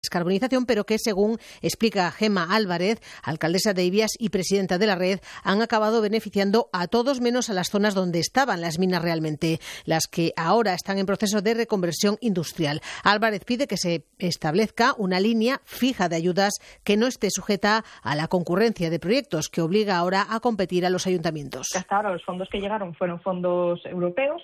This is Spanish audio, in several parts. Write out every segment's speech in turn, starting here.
descarbonización, pero que, según explica Gemma Álvarez, alcaldesa de Ibias y presidenta de la red, han acabado beneficiando a todos menos a las zonas donde estaban las minas realmente, las que ahora están en proceso de reconversión industrial. Álvarez pide que se establezca una línea fija de ayudas que no esté sujeta a la concurrencia de proyectos, que obliga ahora a competir a los ayuntamientos. Hasta ahora los fondos que llegaron fueron fondos europeos.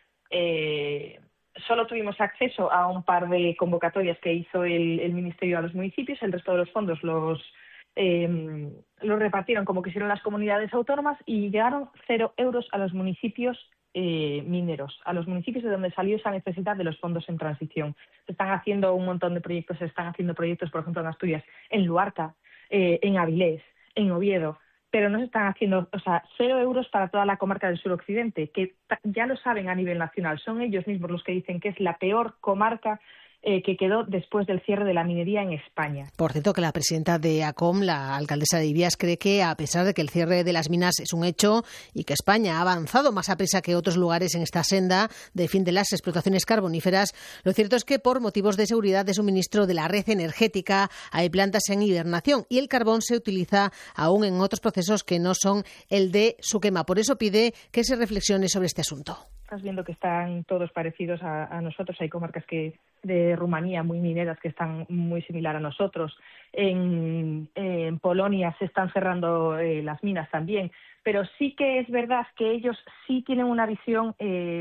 Solo tuvimos acceso a un par de convocatorias que hizo el Ministerio a los municipios. El resto de los fondos los repartieron como quisieron las comunidades autónomas y llegaron 0 euros a los municipios mineros, a los municipios de donde salió esa necesidad de los fondos en transición. Se están haciendo un montón de proyectos, por ejemplo, en Asturias, en Luarca, en Avilés, en Oviedo, pero no se están haciendo, 0 euros para toda la comarca del suroccidente, que ya lo saben a nivel nacional. Son ellos mismos los que dicen que es la peor comarca que quedó después del cierre de la minería en España. Por cierto, que la presidenta de ACOM, la alcaldesa de Ibias, cree que, a pesar de que el cierre de las minas es un hecho y que España ha avanzado más a prisa que otros lugares en esta senda de fin de las explotaciones carboníferas, lo cierto es que por motivos de seguridad de suministro de la red energética hay plantas en hibernación y el carbón se utiliza aún en otros procesos que no son el de su quema. Por eso pide que se reflexione sobre este asunto. Estás viendo que están todos parecidos a nosotros. Hay comarcas de Rumanía muy mineras que están muy similar a nosotros. En Polonia se están cerrando las minas también. Pero sí que es verdad que ellos sí tienen una visión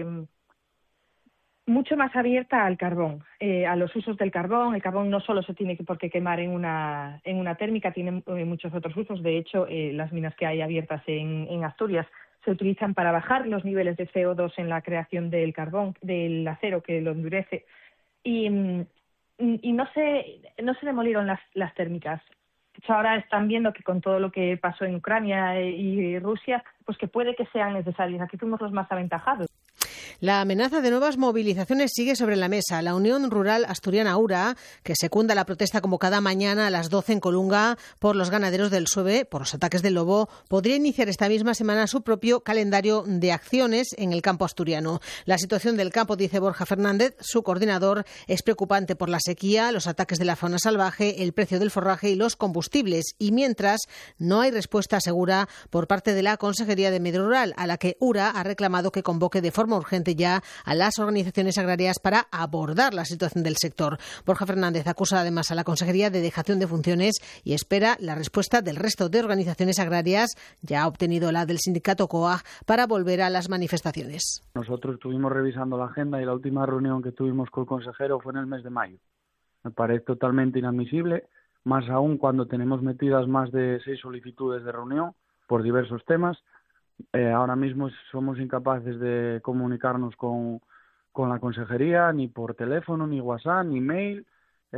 mucho más abierta al carbón, a los usos del carbón. El carbón no solo se tiene por qué quemar en una térmica, tiene muchos otros usos. De hecho, las minas que hay abiertas en Asturias se utilizan para bajar los niveles de CO2 en la creación del carbón, del acero que lo endurece. Y no se demolieron las térmicas. De hecho, ahora están viendo que con todo lo que pasó en Ucrania y Rusia, pues que puede que sean necesarias. Aquí fuimos los más aventajados. La amenaza de nuevas movilizaciones sigue sobre la mesa. La Unión Rural Asturiana URA, que secunda la protesta convocada mañana a las 12 en Colunga por los ganaderos del Sueve por los ataques del lobo, podría iniciar esta misma semana su propio calendario de acciones en el campo asturiano. La situación del campo, dice Borja Fernández, su coordinador, es preocupante por la sequía, los ataques de la fauna salvaje, el precio del forraje y los combustibles. Y mientras, no hay respuesta segura por parte de la Consejería de Medio Rural, a la que URA ha reclamado que convoque de forma urgente ya a las organizaciones agrarias para abordar la situación del sector. Borja Fernández acusa además a la Consejería de dejación de funciones y espera la respuesta del resto de organizaciones agrarias. Ya ha obtenido la del sindicato COAG para volver a las manifestaciones. Nosotros estuvimos revisando la agenda y la última reunión que tuvimos con el consejero fue en el mes de mayo. Me parece totalmente inadmisible, más aún cuando tenemos metidas más de 6 solicitudes de reunión por diversos temas. Ahora mismo somos incapaces de comunicarnos con la consejería, ni por teléfono, ni WhatsApp, ni mail.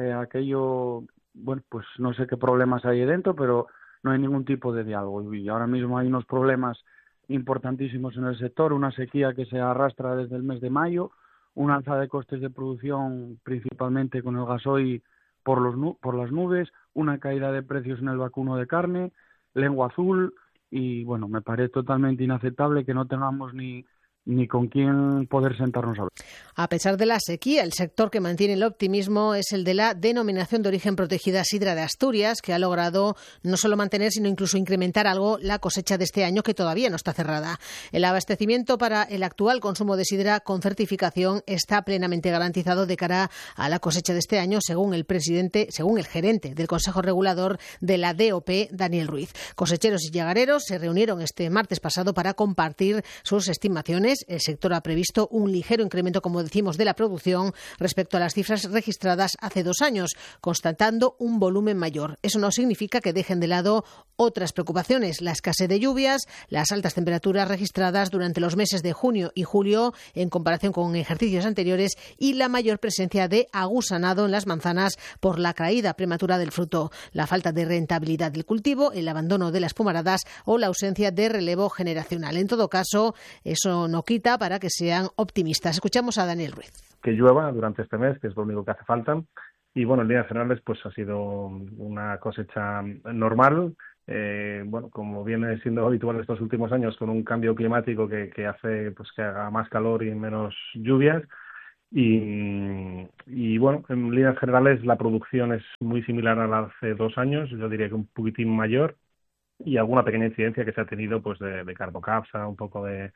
Pues no sé qué problemas hay dentro, pero no hay ningún tipo de diálogo. Y ahora mismo hay unos problemas importantísimos en el sector, una sequía que se arrastra desde el mes de mayo, un alza de costes de producción, principalmente con el gasoil por las nubes, una caída de precios en el vacuno de carne, lengua azul. Y bueno, me parece totalmente inaceptable que no tengamos ni con quién poder sentarnos a hablar. A pesar de la sequía, el sector que mantiene el optimismo es el de la denominación de origen protegida Sidra de Asturias, que ha logrado no solo mantener, sino incluso incrementar algo la cosecha de este año, que todavía no está cerrada. El abastecimiento para el actual consumo de sidra con certificación está plenamente garantizado de cara a la cosecha de este año, según el gerente del Consejo Regulador de la DOP, Daniel Ruiz. Cosecheros y llagareros se reunieron este martes pasado para compartir sus estimaciones. El sector ha previsto un ligero incremento, como decimos, de la producción respecto a las cifras registradas hace 2 años, constatando un volumen mayor. Eso no significa que dejen de lado otras preocupaciones: la escasez de lluvias, las altas temperaturas registradas durante los meses de junio y julio en comparación con ejercicios anteriores y la mayor presencia de agusanado en las manzanas por la caída prematura del fruto, la falta de rentabilidad del cultivo, el abandono de las pumaradas o la ausencia de relevo generacional. En todo caso, eso no quita para que sean optimistas. Escuchamos a Daniel Ruiz. Que llueva durante este mes, que es lo único que hace falta. Y bueno, en líneas generales pues ha sido una cosecha normal. Como viene siendo habitual estos últimos años, con un cambio climático que hace pues que haga más calor y menos lluvias. Y bueno, en líneas generales la producción es muy similar a la de hace 2 años, yo diría que un poquitín mayor, y alguna pequeña incidencia que se ha tenido pues de carbocapsa, un poco de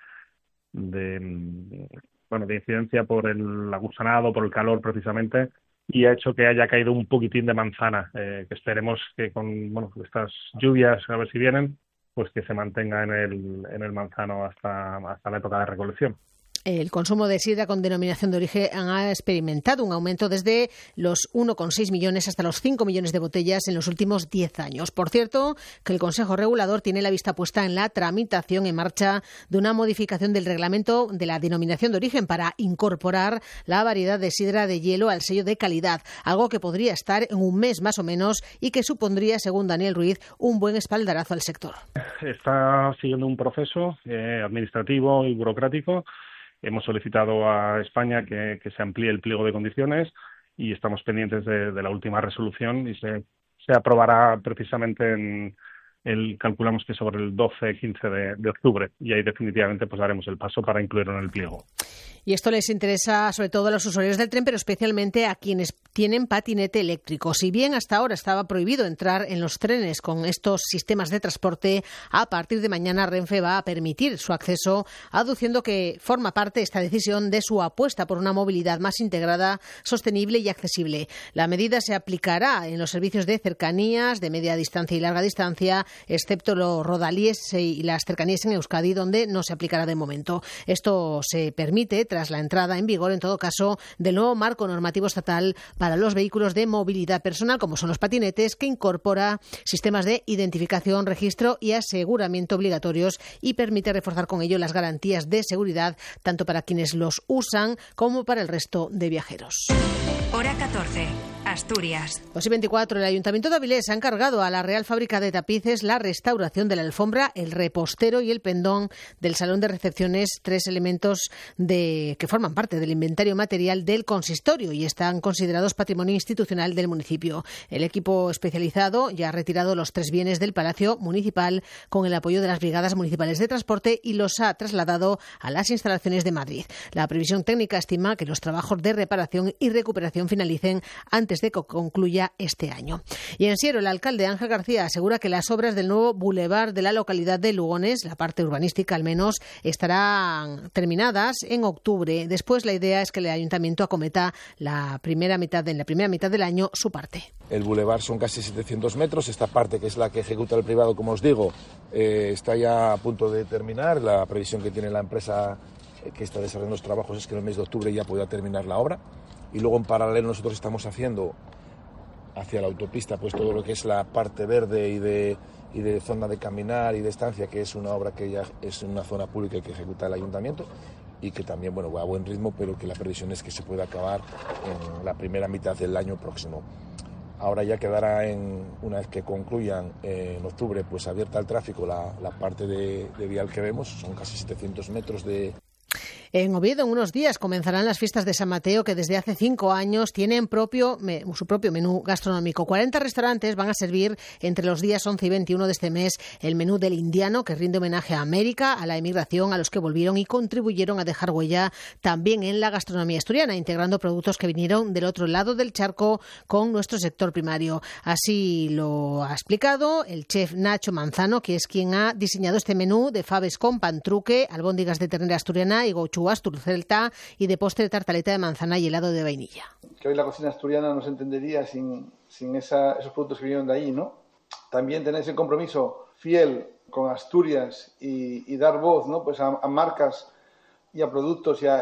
incidencia por el agusanado, por el calor precisamente, y ha hecho que haya caído un poquitín de manzana, que esperemos que con estas lluvias, a ver si vienen, pues que se mantenga en el manzano hasta la época de recolección. El consumo de sidra con denominación de origen ha experimentado un aumento desde los 1,6 millones hasta los 5 millones de botellas en los últimos 10 años. Por cierto, que el Consejo Regulador tiene la vista puesta en la tramitación en marcha de una modificación del reglamento de la denominación de origen para incorporar la variedad de sidra de hielo al sello de calidad, algo que podría estar en un mes más o menos y que supondría, según Daniel Ruiz, un buen espaldarazo al sector. Está siguiendo un proceso administrativo y burocrático. Hemos solicitado a España que se amplíe el pliego de condiciones y estamos pendientes de la última resolución y se aprobará precisamente calculamos que sobre el 12-15 de octubre, y ahí definitivamente pues daremos el paso para incluirlo en el pliego. Y esto les interesa sobre todo a los usuarios del tren, pero especialmente a quienes tienen patinete eléctrico. Si bien hasta ahora estaba prohibido entrar en los trenes con estos sistemas de transporte, a partir de mañana Renfe va a permitir su acceso, aduciendo que forma parte esta decisión de su apuesta por una movilidad más integrada, sostenible y accesible. La medida se aplicará en los servicios de cercanías, de media distancia y larga distancia, excepto los rodalíes y las cercanías en Euskadi, donde no se aplicará de momento. Esto se permite tras la entrada en vigor, en todo caso, del nuevo marco normativo estatal para los vehículos de movilidad personal, como son los patinetes, que incorpora sistemas de identificación, registro y aseguramiento obligatorios y permite reforzar con ello las garantías de seguridad tanto para quienes los usan como para el resto de viajeros. Hora 14. Asturias. 2:24. El Ayuntamiento de Avilés ha encargado a la Real Fábrica de Tapices la restauración de la alfombra, el repostero y el pendón del salón de recepciones, 3 elementos que forman parte del inventario material del consistorio y están considerados patrimonio institucional del municipio. El equipo especializado ya ha retirado los 3 bienes del Palacio Municipal con el apoyo de las brigadas municipales de transporte y los ha trasladado a las instalaciones de Madrid. La previsión técnica estima que los trabajos de reparación y recuperación finalicen antes de que concluya este año. Y en Siero, el alcalde Ángel García asegura que las obras del nuevo bulevar de la localidad de Lugones, la parte urbanística al menos, estarán terminadas en octubre. Después la idea es que el ayuntamiento acometa en la primera mitad del año su parte. El bulevar son casi 700 metros, esta parte que es la que ejecuta el privado, como os digo, está ya a punto de terminar. La previsión que tiene la empresa que está desarrollando los trabajos es que en el mes de octubre ya pueda terminar la obra. Y luego en paralelo nosotros estamos haciendo hacia la autopista pues todo lo que es la parte verde y de zona de caminar y de estancia, que es una obra que ya es una zona pública y que ejecuta el ayuntamiento y que también va a buen ritmo, pero que la previsión es que se pueda acabar en la primera mitad del año próximo. Ahora ya quedará, una vez que concluyan en octubre, pues abierta al tráfico la parte de vial que vemos, son casi 700 metros de... En Oviedo, en unos días, comenzarán las fiestas de San Mateo, que desde hace 5 años tienen su propio menú gastronómico. 40 restaurantes van a servir entre los días 11 y 21 de este mes el menú del indiano, que rinde homenaje a América, a la emigración, a los que volvieron y contribuyeron a dejar huella también en la gastronomía asturiana, integrando productos que vinieron del otro lado del charco con nuestro sector primario. Así lo ha explicado el chef Nacho Manzano, que es quien ha diseñado este menú de faves con pantruque, albóndigas de ternera asturiana y gochu asturcelta y de postre tartaleta de manzana y helado de vainilla. Que hoy la cocina asturiana no se entendería sin esos productos que vinieron de ahí, ¿no? También tener ese compromiso fiel con Asturias y dar voz, ¿no? Pues a marcas y a productos y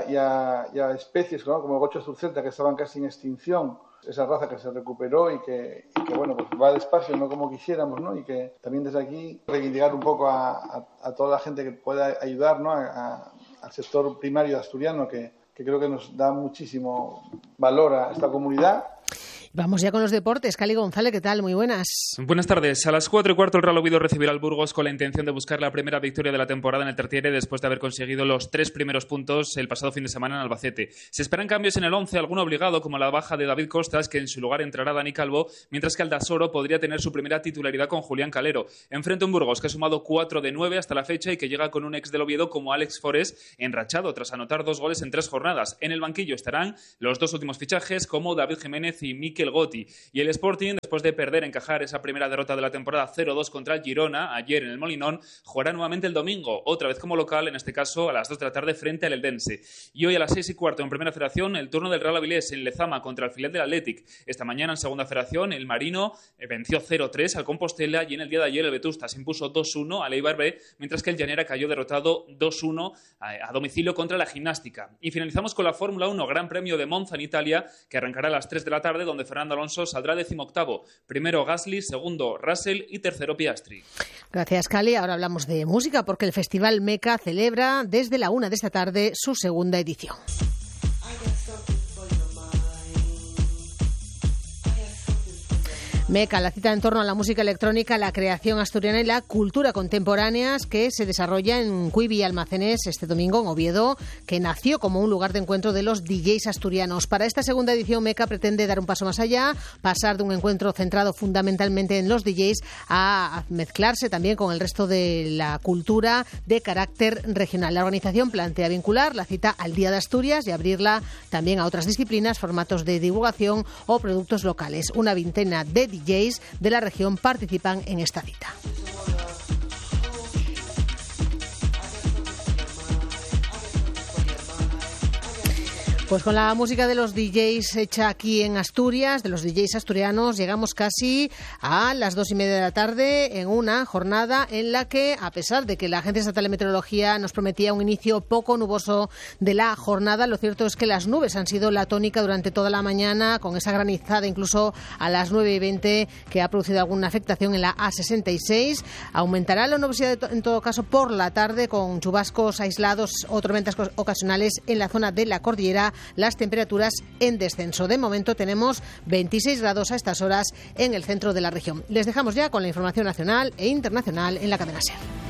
a especies, ¿no? Como el gochu asturcelta, que estaban casi en extinción, esa raza que se recuperó y que bueno, pues va despacio, no como quisiéramos, ¿no? Y que también desde aquí reivindicar un poco a toda la gente que pueda ayudar, ¿no? Al sector primario asturiano, que creo que nos da muchísimo valor a esta comunidad. Vamos ya con los deportes. Cali González, ¿qué tal? Muy buenas. Buenas tardes. A las 4:15 el Real Oviedo recibirá al Burgos con la intención de buscar la primera victoria de la temporada en el Tartiere después de haber conseguido los 3 primeros puntos el pasado fin de semana en Albacete. Se esperan cambios en el 11, alguno obligado, como la baja de David Costas, que en su lugar entrará Dani Calvo, mientras que Aldasoro podría tener su primera titularidad con Julián Calero. Enfrente a un Burgos que ha sumado 4 de 9 hasta la fecha y que llega con un ex del Oviedo como Alex Forés, enrachado tras anotar 2 goles en 3 jornadas. En el banquillo estarán los 2 últimos fichajes como David Jiménez y Mikel Gotti. Y el Sporting, después de perder, encajar esa primera derrota de la temporada 0-2 contra el Girona ayer en el Molinón, jugará nuevamente el domingo, otra vez como local, en este caso a las 2 de la tarde frente al Eldense. Y hoy a las 6:15 en Primera Federación, el turno del Real Avilés en Lezama contra el filial del Athletic. Esta mañana en Segunda Federación, el Marino venció 0-3 al Compostela y en el día de ayer el Vetusta se impuso 2-1 al Eibar B, mientras que el Llanera cayó derrotado 2-1 a domicilio contra la Gimnástica. Y finalizamos con la Fórmula 1, Gran Premio de Monza en Italia, que arrancará a las 3 de la tarde, donde Fernando Alonso saldrá 18º. Primero Gasly, segundo Russell y tercero Piastri. Gracias, Cali. Ahora hablamos de música porque el Festival Meca celebra desde la 1 de esta tarde su segunda edición. Meca, la cita en torno a la música electrónica, la creación asturiana y la cultura contemporáneas que se desarrolla en Cuivi Almacenes este domingo en Oviedo, que nació como un lugar de encuentro de los DJs asturianos. Para esta segunda edición, Meca pretende dar un paso más allá, pasar de un encuentro centrado fundamentalmente en los DJs a mezclarse también con el resto de la cultura de carácter regional. La organización plantea vincular la cita al Día de Asturias y abrirla también a otras disciplinas, formatos de divulgación o productos locales. Una veintena de DJs de la región participan en esta cita. Pues con la música de los DJs hecha aquí en Asturias, de los DJs asturianos, llegamos casi a las 2:30 de la tarde en una jornada en la que, a pesar de que la Agencia Estatal de Meteorología nos prometía un inicio poco nuboso de la jornada, lo cierto es que las nubes han sido la tónica durante toda la mañana, con esa granizada incluso a las 9:20 que ha producido alguna afectación en la A66. Aumentará la nubosidad en todo caso por la tarde, con chubascos aislados o tormentas ocasionales en la zona de la cordillera. Las temperaturas en descenso. De momento tenemos 26 grados a estas horas en el centro de la región. Les dejamos ya con la información nacional e internacional en la cadena SER.